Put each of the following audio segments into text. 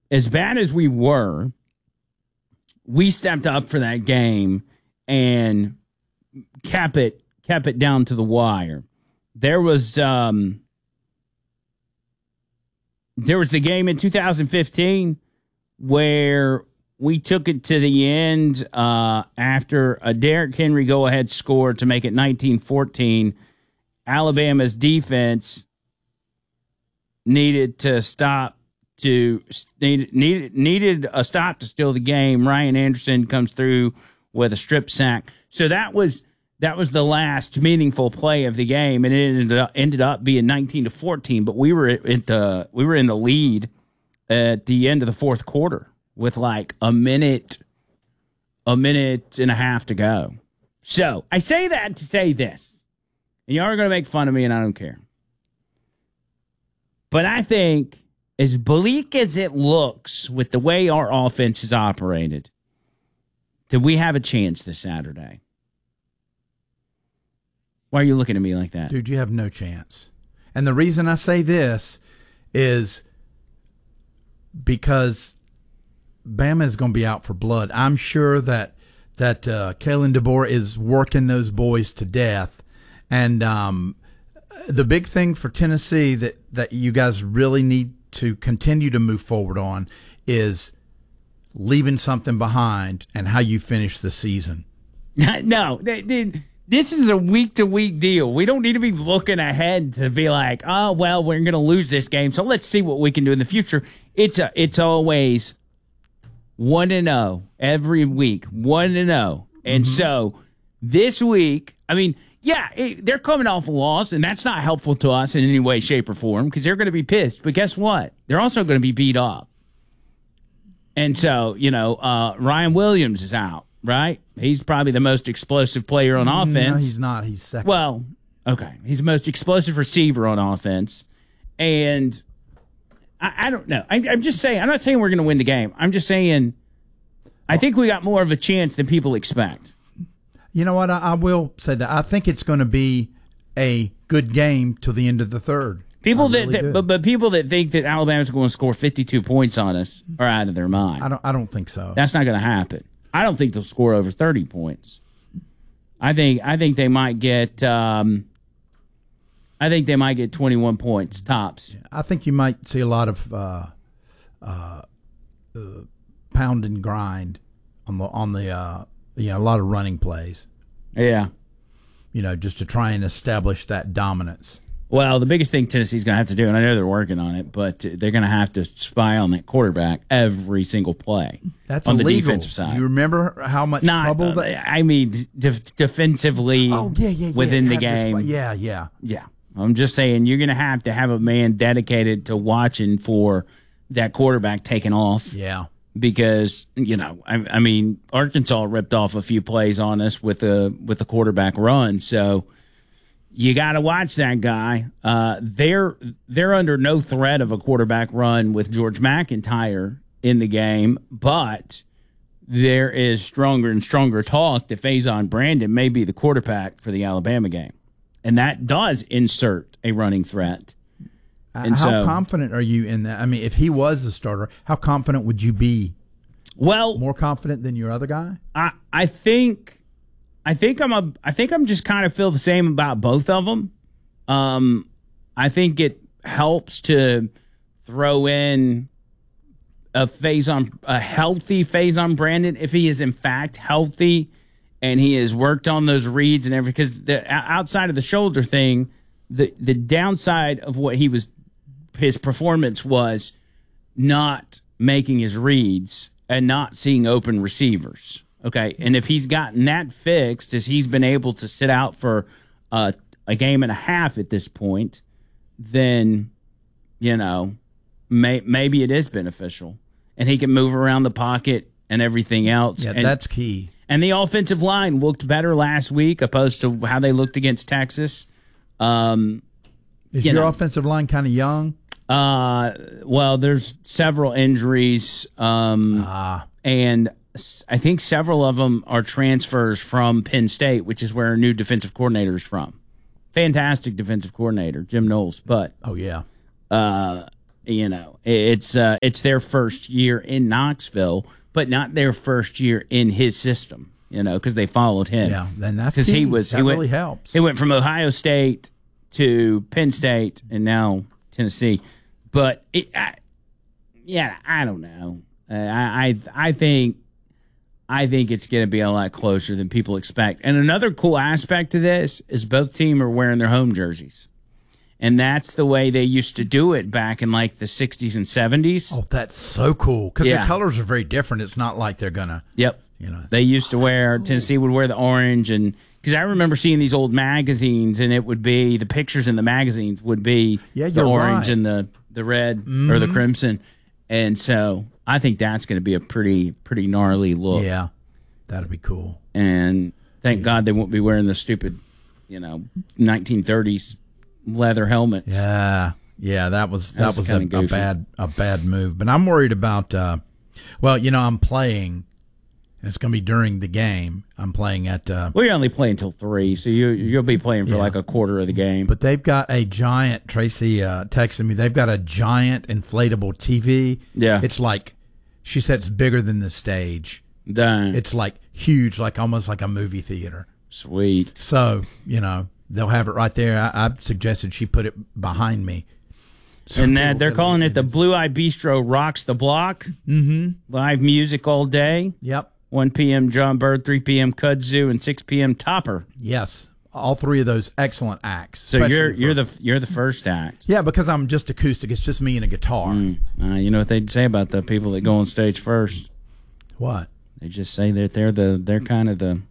as bad as we were, we stepped up for that game and kept it down to the wire. There was the game in 2015 where we took it to the end after a Derrick Henry go-ahead score to make it 19-14. Alabama's defense needed a stop to steal the game. Ryan Anderson comes through with a strip sack. So that was the last meaningful play of the game, and it ended up being 19-14. But we were in the lead at the end of the fourth quarter with like a minute and a half to go. So I say that to say this, and y'all are going to make fun of me, and I don't care. But I think, as bleak as it looks with the way our offense is operated, that we have a chance this Saturday. Why are you looking at me like that? Dude, you have no chance. And the reason I say this is because Bama is going to be out for blood. I'm sure that Kalen DeBoer is working those boys to death. And the big thing for Tennessee that you guys really need to continue to move forward on is leaving something behind and how you finish the season. No, this is a week-to-week deal. We don't need to be looking ahead to be like, oh, well, we're going to lose this game, so let's see what we can do in the future. It's always 1-0 every week, 1-0. And so this week, I mean, yeah, they're coming off a loss, and that's not helpful to us in any way, shape, or form because they're going to be pissed. But guess what? They're also going to be beat up. And so, Ryan Williams is out, right? He's probably the most explosive player on offense. No, he's not. He's second. Well, okay. He's the most explosive receiver on offense. And I don't know. I'm just saying, I'm not saying we're going to win the game. I'm just saying I think we got more of a chance than people expect. You know what? I will say that. I think it's going to be a good game till the end of the third. People but people that think that Alabama's going to score 52 points on us are out of their mind. I don't think so. That's not going to happen. I don't think they'll score over 30 points. I think they might get 21 points tops. Yeah, I think you might see a lot of pound and grind on the a lot of running plays. Yeah. Just to try and establish that dominance. Well, the biggest thing Tennessee's going to have to do, and I know they're working on it, but they're going to have to spy on that quarterback every single play. That's on illegal. The defensive side. You remember how much trouble that? I mean, defensively within the game. Yeah. I'm just saying you're going to have a man dedicated to watching for that quarterback taking off. Yeah. Because, I mean, Arkansas ripped off a few plays on us with a quarterback run, so you got to watch that guy. They're under no threat of a quarterback run with George McIntyre in the game, but there is stronger and stronger talk that Faison Brandon may be the quarterback for the Alabama game, and that does insert a running threat. And how confident are you in that? I mean, if he was the starter, how confident would you be? Well, more confident than your other guy? I think I'm just kind of feel the same about both of them. I think it helps to throw in a healthy Faison Brandon if he is in fact healthy and he has worked on those reads and everything. Because the outside of the shoulder thing, the downside of what his performance was not making his reads and not seeing open receivers. Okay, and if he's gotten that fixed, as he's been able to sit out for a game and a half at this point, then, maybe it is beneficial. And he can move around the pocket and everything else. Yeah, that's key. And the offensive line looked better last week opposed to how they looked against Texas. Is your offensive line kind of young? Well, there's several injuries, and I think several of them are transfers from Penn State, which is where our new defensive coordinator is from. Fantastic defensive coordinator, Jim Knowles. But It's their first year in Knoxville, but not their first year in his system. Because they followed him. Yeah, then that's because that really helps. He went from Ohio State to Penn State and now Tennessee. But I don't know. I think it's going to be a lot closer than people expect. And another cool aspect to this is both teams are wearing their home jerseys. And that's the way they used to do it back in like the 60s and 70s. Oh, that's so cool. Because the colors are very different. It's not like they're going to. Yep. They used to wear, cool. Tennessee would wear the orange. And because I remember seeing these old magazines, and it would be, the pictures in the magazines would be the orange and the red or the crimson. And so I think that's going to be a pretty gnarly look. Yeah, that'd be cool. And thank God they won't be wearing the stupid, 1930s leather helmets. Yeah, that was a bad move. But I'm worried about. I'm playing. It's going to be during the game. I'm playing at. You're only playing until 3, so you'll be playing for like a quarter of the game. But they've got a giant. Tracy texted me. They've got a giant inflatable TV. Yeah, it's like she said it's bigger than the stage. Dang. It's like huge, like almost like a movie theater. Sweet. So they'll have it right there. I suggested she put it behind me. So and they're calling it the Blue Eye Bistro Rocks the Block. Mm-hmm. Live music all day. Yep. 1 p.m. John Bird, 3 p.m. Kudzu, and 6 p.m. Topper. Yes, all three of those excellent acts. So you're the first act. Yeah, because I'm just acoustic. It's just me and a guitar. You know what they'd say about the people that go on stage first? What? They just say that they're kind of the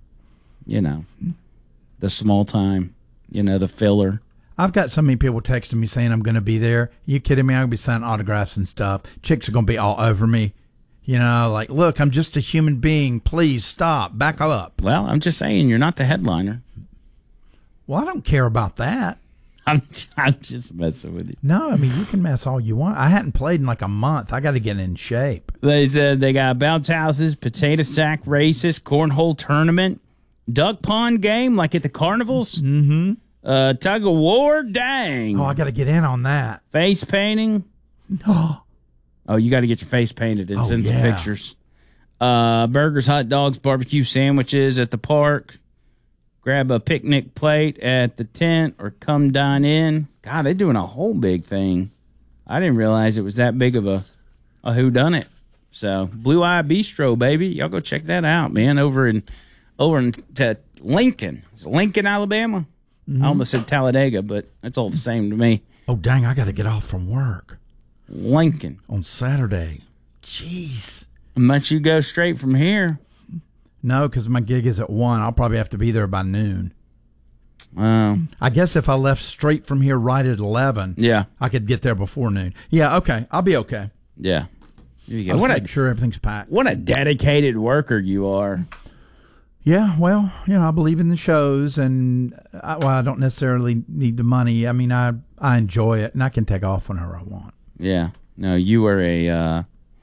small time, the filler. I've got so many people texting me saying I'm going to be there. You kidding me? I'm going to be signing autographs and stuff. Chicks are going to be all over me. Like, look, I'm just a human being. Please stop. Back up. Well, I'm just saying you're not the headliner. Well, I don't care about that. I'm just messing with you. No, I mean, you can mess all you want. I hadn't played in like a month. I got to get in shape. They said they got bounce houses, potato sack races, cornhole tournament, duck pond game like at the carnivals. Mm-hmm. Tug of war, dang. Oh, I got to get in on that. Face painting. Oh, you got to get your face painted and send some pictures. Burgers, hot dogs, barbecue sandwiches at the park. Grab a picnic plate at the tent or come dine in. God, they're doing a whole big thing. I didn't realize it was that big of a whodunit. So, Blue Eye Bistro, baby. Y'all go check that out, man, over in Lincoln. It's Lincoln, Alabama. I almost said Talladega, but that's all the same to me. Oh, dang, I got to get off from work. Lincoln. On Saturday. Jeez. Unless you go straight from here. No, because my gig is at 1. I'll probably have to be there by noon. I guess if I left straight from here right at 11, I could get there before noon. Yeah, okay. I'll be okay. Yeah. I'll make sure everything's packed. What a dedicated worker you are. Yeah, well, I believe in the shows, and I don't necessarily need the money. I mean, I enjoy it, and I can take off whenever I want. Yeah. No, you are a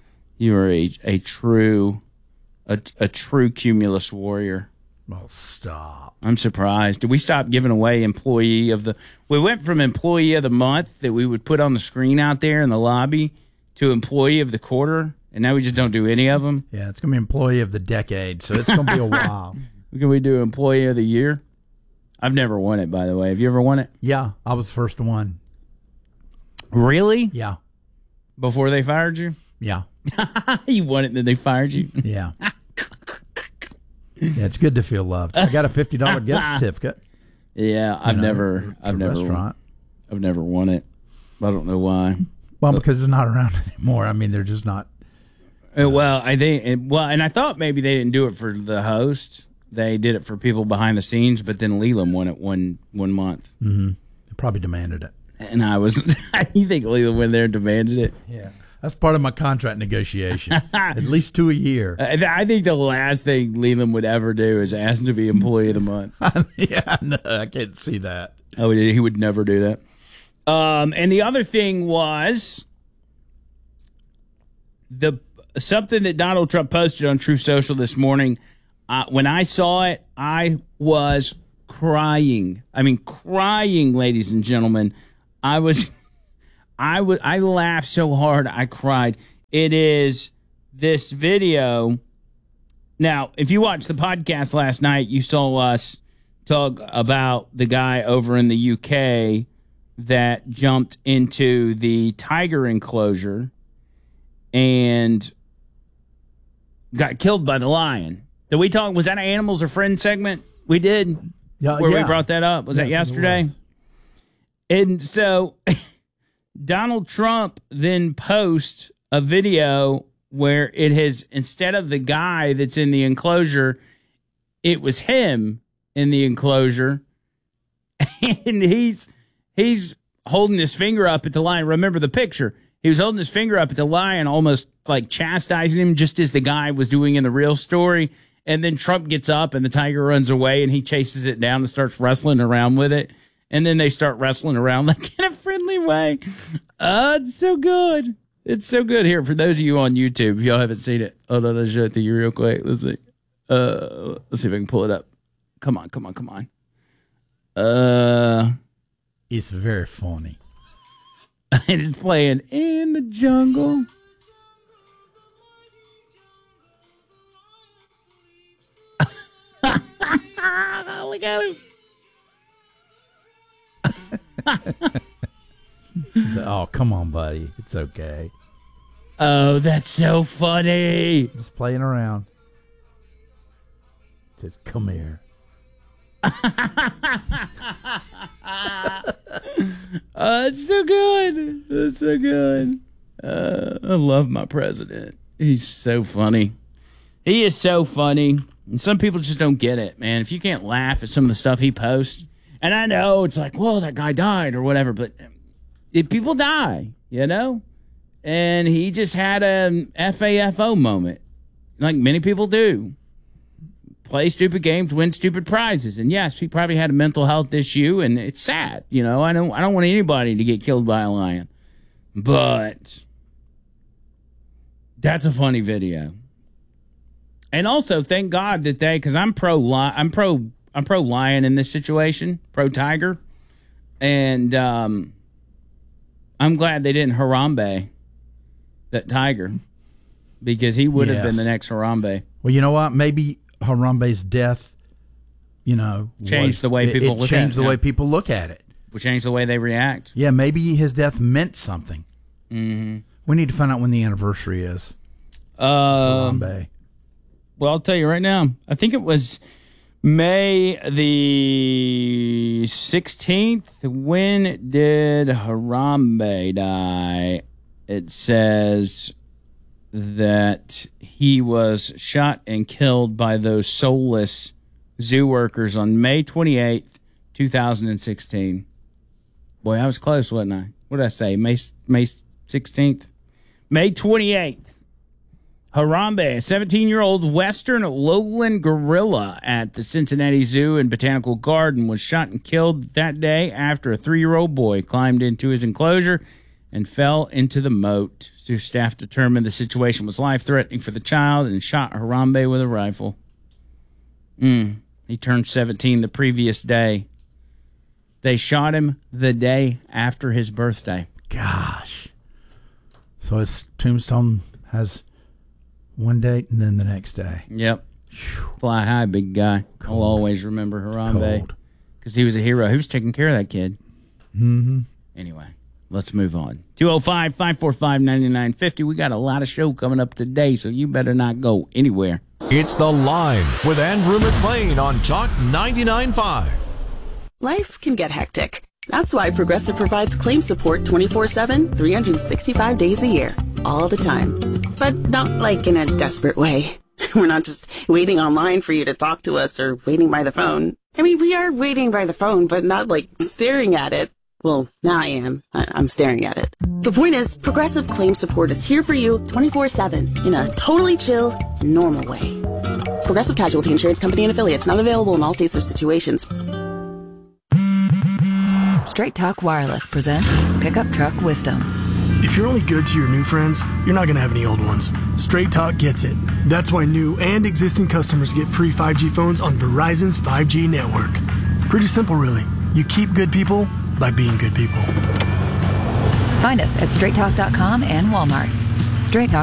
true Cumulus warrior. Oh, stop. I'm surprised. Did we stop giving away employee of the... We went from employee of the month that we would put on the screen out there in the lobby to employee of the quarter, and now we just don't do any of them? Yeah, it's going to be employee of the decade, so it's going to be a while. Can we do employee of the year? I've never won it, by the way. Have you ever won it? Yeah, I was the first one. Really? Yeah. Before they fired you? Yeah. You won it and then they fired you? Yeah. Yeah, it's good to feel loved. I got a $50 gift certificate. Yeah, I've never won it. I don't know why. Well, because it's not around anymore. I mean, they're just not. Well, and I thought maybe they didn't do it for the host. They did it for people behind the scenes, but then Leland won it one month. Mm-hmm. They probably demanded it. And I was, you think Leland went there and demanded it? Yeah. That's part of my contract negotiation. At least 2 a year. I think the last thing Leland would ever do is ask to be employee of the month. Yeah, no, I can't see that. Oh, he would never do that. And the other thing was something that Donald Trump posted on True Social this morning. When I saw it, I was crying. I mean, crying, ladies and gentlemen. I I laughed so hard I cried. It is this video. Now, if you watched the podcast last night, you saw us talk about the guy over in the UK that jumped into the tiger enclosure and got killed by the lion. Did we talk? Was that an Animals Are Friends segment? We did. Yeah, where we brought that up. Was that yesterday? And so Donald Trump then posts a video where it has, instead of the guy that's in the enclosure, it was him in the enclosure. And he's holding his finger up at the lion. Remember the picture. He was holding his finger up at the lion, almost like chastising him, just as the guy was doing in the real story. And then Trump gets up and the tiger runs away and he chases it down and starts wrestling around with it. And then they start wrestling around like in a friendly way. It's so good. It's so good. Here, for those of you on YouTube, if y'all haven't seen it, hold on, I'll show it to you real quick. Let's see. Let's see if I can pull it up. Come on. It's very funny. It is playing in the jungle. Look at him. Oh, come on, buddy. It's okay. Oh, that's so funny. Just playing around. Just come here. It's so good. It's so good. I love my president. He's so funny. He is so funny. And some people just don't get it, man. If you can't laugh at some of the stuff he posts, and I know it's like, well, that guy died or whatever, but people die, you know? And he just had an FAFO moment, like many people do. Play stupid games, win stupid prizes. And yes, he probably had a mental health issue, and it's sad, you know? I don't want anybody to get killed by a lion. But that's a funny video. And also, thank God that because I'm pro lion in this situation, pro tiger, and I'm glad they didn't Harambe that tiger, because he would have been the next Harambe. Well, you know what? Maybe Harambe's death, changed the way people look at it. Changed the way people look at it. Will change the way they react. Yeah, maybe his death meant something. Mm-hmm. We need to find out when the anniversary is. Harambe. Well, I'll tell you right now. I think it was May the 16th. When did Harambe die? It says that he was shot and killed by those soulless zoo workers on May 28th, 2016. Boy, I was close, wasn't I? What did I say? May 16th? May 28th. Harambe, a 17-year-old western lowland gorilla at the Cincinnati Zoo and Botanical Garden, was shot and killed that day after a 3-year-old boy climbed into his enclosure and fell into the moat. Zoo staff determined the situation was life-threatening for the child and shot Harambe with a rifle. He turned 17 the previous day. They shot him the day after his birthday. Gosh. So his tombstone has one date and then the next day. Yep. Fly high, big guy. Cold. I'll always remember Harambe because he was a hero. He was taking care of that kid. Mm-hmm. Anyway, let's move on. 205-545-9950. We got a lot of show coming up today, so you better not go anywhere. It's The Line with Andrew McLean on Talk 99.5. Life can get hectic. That's why Progressive provides claim support 24/7, 365 days a year, all the time. But not like in a desperate way. We're not just waiting online for you to talk to us or waiting by the phone. I mean, we are waiting by the phone, but not like staring at it. Well, now I am. I'm staring at it. The point is, Progressive claim support is here for you 24/7 in a totally chill, normal way. Progressive Casualty Insurance Company and Affiliates, not available in all states or situations. Straight Talk Wireless presents Pickup Truck Wisdom. If you're only good to your new friends, you're not going to have any old ones. Straight Talk gets it. That's why new and existing customers get free 5G phones on Verizon's 5G network. Pretty simple, really. You keep good people by being good people. Find us at straighttalk.com and Walmart. Straight Talk